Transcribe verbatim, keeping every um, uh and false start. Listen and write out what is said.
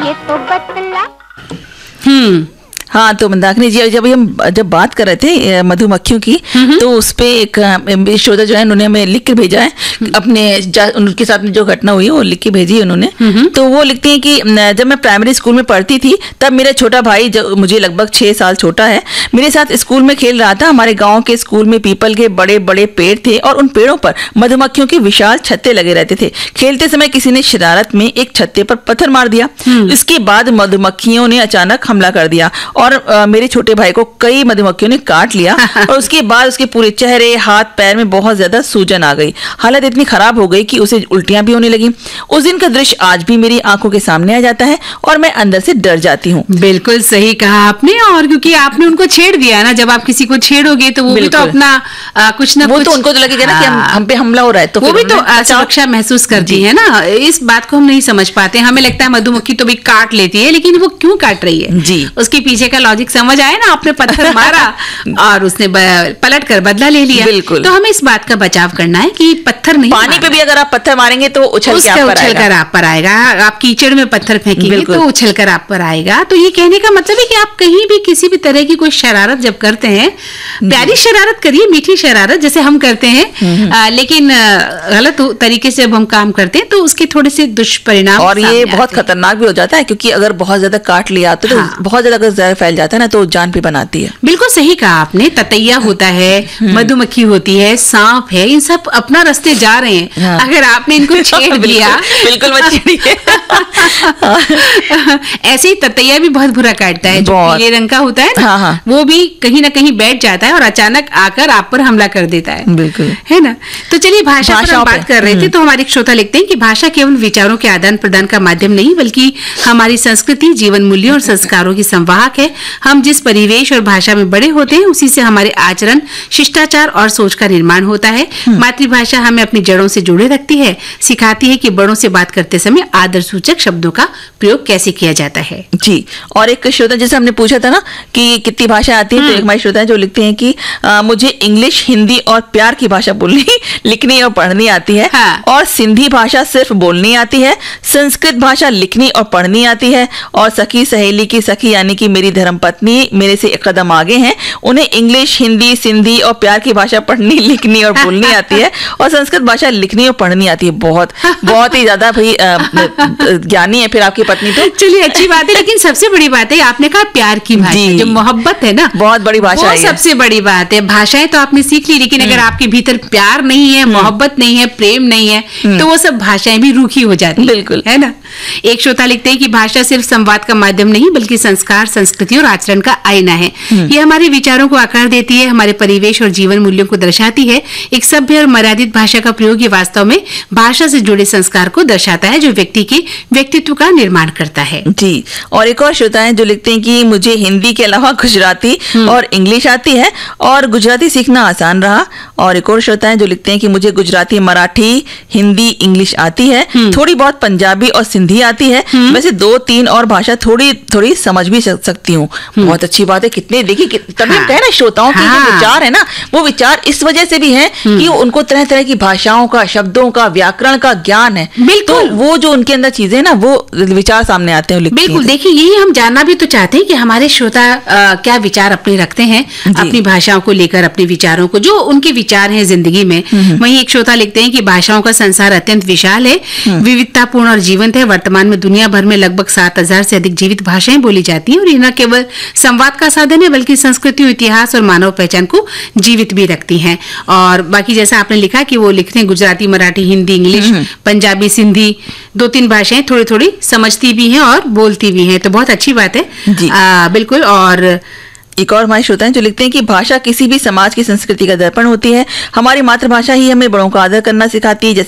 ये तो बतला। हम्म हाँ, तो मंदाकिनी जी जब हम जब बात कर रहे थे मधुमक्खियों की, तो उस पे एक श्रोता जो है उन्होंने हमें लिख के भेजा है अपने उनके साथ में जो घटना हुई है वो लिख के भेजी है उन्होंने। तो वो लिखते हैं कि जब मैं प्राइमरी स्कूल में पढ़ती थी तब मेरा छोटा भाई जो मुझे लगभग छह साल छोटा है मेरे साथ स्कूल में खेल रहा था। हमारे गाँव के स्कूल में पीपल के बड़े बड़े पेड़ थे और उन पेड़ों पर मधुमक्खियों के विशाल छत्ते लगे रहते थे। खेलते समय किसी ने शरारत में एक छत्ते पर पत्थर मार दिया। इसके बाद मधुमक्खियों ने अचानक हमला कर दिया और आ, मेरे छोटे भाई को कई मधुमक्खियों ने काट लिया और उसके बाद उसके पूरे चेहरे हाथ पैर में बहुत ज्यादा सूजन आ गई। हालत इतनी खराब हो गई कि उसे उल्टियां भी होने लगी। उस दिन का दृश्य आज भी मेरी आंखों के सामने आ जाता है और मैं अंदर से डर जाती हूँ। बिल्कुल सही कहा आपने, और क्योंकि आपने उनको छेड़ दिया ना, जब आप किसी को छेड़ोगे तो वो भी तो अपना आ, कुछ ना वो कुछ, तो उनको तो लगेगा ना कि हम, हम पे हमला हो रहा है, तो वो भी तो सुरक्षा महसूस करती है ना। इस बात को हम नहीं समझ पाते। हमें लगता है मधुमक्खी तो भी काट लेती है, लेकिन वो क्यों काट रही है जी, उसके पीछे का लॉजिक समझ आया ना। आपने पत्थर मारा और उसने पलट कर बदला ले लिया। बिल्कुल। तो हमें इस बात का बचाव करना है कि पत्थर नहीं, पानी पे भी अगर आप पत्थर मारेंगे तो उछल के आप पर उछल कर आप पर आएगा। आप कीचड़ में पत्थर फेंकेंगे तो उछल कर आप पर आएगा। तो ये कहने का मतलब है कि आप कहीं भी किसी भी तरह की कोई शरारत जब करते हैं, प्यारी शरारत करिए, मीठी शरारत जैसे हम करते हैं, आ, लेकिन गलत तरीके से जब हम काम करते हैं तो उसके थोड़े से दुष्परिणाम, और ये बहुत खतरनाक भी हो जाता है क्योंकि अगर बहुत ज्यादा काट लिया तो, हाँ। तो बहुत ज्यादा अगर जहर फैल जाता है ना तो जान भी बनाती है। बिल्कुल सही कहा आपने। ततैया होता है, मधुमक्खी होती है, सांप है, इन सब अपना रास्ते जा रहे हैं। हाँ। अगर आपने इनको छेड़ दिया बिल्कुल मत छेड़िए। ऐसे ही ततैया भी बहुत बुरा काटता है, जो पीले रंग का होता है ना, हाँ हाँ। वो भी कहीं ना कहीं बैठ जाता है और अचानक आकर आप पर हमला कर देता है। बिल्कुल, है ना। तो चलिए भाषा पर हम बात कर रहे थे, तो हमारे एक श्रोता लिखते हैं कि भाषा केवल विचारों के आदान प्रदान का माध्यम नहीं बल्कि हमारी संस्कृति, जीवन मूल्यों और संस्कारों की संवाहक है। हम जिस परिवेश और भाषा में बड़े होते हैं उसी से हमारे आचरण, शिष्टाचार और सोच का निर्माण होता है। मातृभाषा हमें अपनी जड़ों से जोड़े रखती है, सिखाती है कि बड़ों से बात करते समय आदर सूचक शब्दों का प्रयोग कैसे किया जाता है। जी, और एक श्रोता जैसे हमने पूछा था ना कि कितनी भाषा आती है, तो एक हमारे श्रोता है जो लिखते हैं कि आ, मुझे इंग्लिश, हिंदी और प्यार की भाषा बोलनी, लिखनी और पढ़नी आती है। हाँ। और सिंधी भाषा सिर्फ बोलनी आती है। संस्कृत भाषा लिखनी और पढ़नी आती है। और सखी सहेली की सखी यानी कि मेरी धर्मपत्नी मेरे से एक कदम आगे हैं, उन्हें इंग्लिश, हिंदी, सिंधी और प्यार की भाषा पढ़नी, लिखनी और बोलनी आती है और संस्कृत भाषा लिखनी और पढ़नी आती है। बहुत बहुत ही ज्यादा भाई ज्ञानी है फिर आपकी पत्नी तो। चलिए अच्छी बात है, लेकिन सबसे बड़ी बात है आपने कहा प्यार की भाषा, जो मोहब्बत है ना, बहुत बड़ी भाषा है, सबसे बड़ी बात है। भाषाएं तो आपने सीख ली, लेकिन अगर आपके भीतर प्यार नहीं है, मोहब्बत नहीं है, प्रेम नहीं है, तो वो सब भाषाएं भी रूखी हो जाती है। बिल्कुल, है ना। एक श्रोता लिखते हैं कि भाषा सिर्फ संवाद का माध्यम नहीं बल्कि संस्कार, संस्कृति और आचरण का आईना है। ये हमारे विचारों को आकार देती है, हमारे परिवेश और जीवन मूल्यों को दर्शाती है। एक सभ्य और मर्यादित भाषा का प्रयोग ये वास्तव में भाषा से जुड़े संस्कार को दर्शाता है जो व्यक्ति के व्यक्तित्व का निर्माण करता है। जी, और एक और श्रोता है जो लिखते हैं कि मुझे हिंदी के अलावा गुजराती और इंग्लिश आती है और गुजराती सीखना आसान रहा। और एक और श्रोता है जो लिखते हैं कि मुझे गुजराती, मराठी, हिंदी, इंग्लिश आती है, थोड़ी बहुत पंजाबी और सिंधी आती है। वैसे दो तीन और भाषा थोड़ी थोड़ी समझ भी सकती हूँ। बहुत अच्छी बात है। कितने देखिए तभी हम कह रहे हैं श्रोताओं के जो विचार है ना, वो विचार इस वजह से भी है कि उनको तरह तरह की भाषाओं का, शब्दों का, व्याकरण का ज्ञान है। तो वो जो उनके अंदर चीजें ना वो विचार सामने आते हैं। बिल्कुल, देखिए यही हम जानना भी तो चाहते हैं कि हमारे श्रोता क्या विचार अपने रखते हैं अपनी भाषाओं को लेकर, अपने विचारों को, जो उनके विचार हैं जिंदगी में। वहीं एक श्रोता लिखते हैं कि भाषाओं का संसार अत्यंत विशाल है, विविधतापूर्ण और जीवंत है। वर्तमान में दुनिया भर में लगभग सात हजार से अधिक जीवित भाषाएं बोली जाती हैं और ये न केवल संवाद का साधन है बल्कि संस्कृति, इतिहास और मानव पहचान को जीवित भी रखती हैं। और बाकी जैसा आपने लिखा कि वो लिखते हैं गुजराती, मराठी, हिंदी, इंग्लिश, पंजाबी, सिंधी, दो तीन भाषाएं थोड़ी थोड़ी समझती भी हैं और बोलती भी हैं, तो बहुत अच्छी बात है। आ, बिल्कुल। और एक और हमारे श्रोता हैं जो लिखते हैं कि भाषा किसी भी समाज की संस्कृति का दर्पण होती है। हमारी मातृभाषा ही हमें बड़ों का आदर करना सिखाती है।